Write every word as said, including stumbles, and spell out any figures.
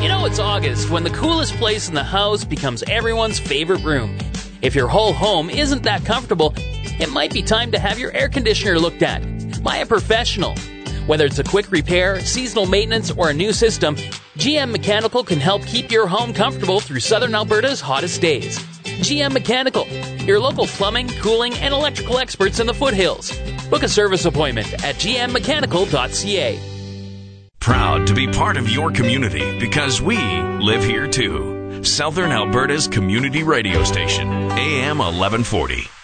You know it's August when the coolest place in the house becomes everyone's favorite room. If your whole home isn't that comfortable, it might be time to have your air conditioner looked at by a professional. Whether it's a quick repair, seasonal maintenance, or a new system, G M Mechanical can help keep your home comfortable through Southern Alberta's hottest days. G M Mechanical, your local plumbing, cooling, and electrical experts in the foothills. Book a service appointment at g m mechanical dot c a. Proud to be part of your community because we live here too. Southern Alberta's community radio station, A M eleven forty.